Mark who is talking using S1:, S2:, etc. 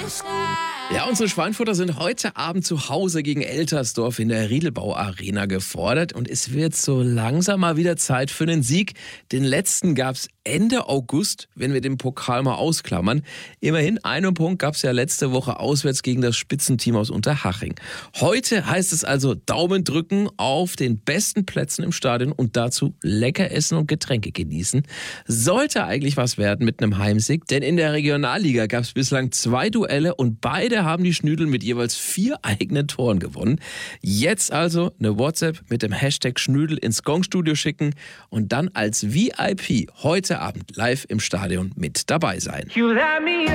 S1: Ja, unsere Schweinfurter sind heute Abend zu Hause gegen Eltersdorf in der Riedelbau Arena gefordert. Und es wird so langsam mal wieder Zeit für einen Sieg. Den letzten gab's Ende August, wenn wir den Pokal mal ausklammern. Immerhin einen Punkt gab's ja letzte Woche auswärts gegen das Spitzenteam aus Unterhaching. Heute heißt es also Daumen drücken auf den besten Plätzen im Stadion und dazu lecker essen und Getränke genießen. Sollte eigentlich was werden mit einem Heimsieg, denn in der Regionalliga gab's bislang 2 Duelle und beide haben die Schnüdel mit jeweils 4 eigenen Toren gewonnen. Jetzt also eine WhatsApp mit dem Hashtag Schnüdel ins Gongstudio schicken und dann als VIP heute Abend live im Stadion mit dabei sein.